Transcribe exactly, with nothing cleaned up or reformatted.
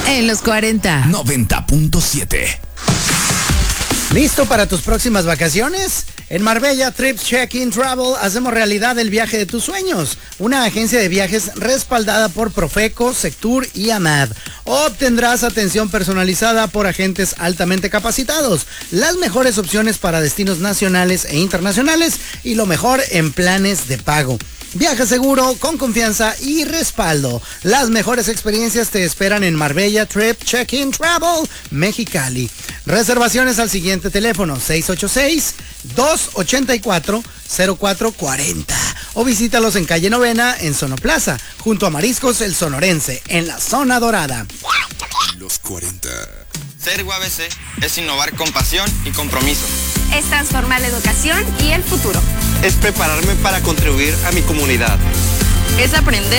En los cuarenta. noventa punto siete. ¿Listo para tus próximas vacaciones? En Marbella Trips Check-in Travel hacemos realidad el viaje de tus sueños. Una agencia de viajes respaldada por Profeco, Sectur y AMAD. Obtendrás atención personalizada por agentes altamente capacitados, las mejores opciones para destinos nacionales e internacionales y lo mejor en planes de pago. Viaja seguro, con confianza y respaldo. Las mejores experiencias te esperan en Marbella Trip Check-in Travel Mexicali. Reservaciones al siguiente teléfono seis ocho seis, dos ocho cuatro, cero cuatro cuatro cero o visítalos en calle Novena en Sonoplaza, junto a Mariscos El Sonorense, en la zona dorada. Los cuarenta. Ser U A B C es innovar con pasión y compromiso. Es transformar la educación y el futuro. Es prepararme para contribuir a mi comunidad. Es aprender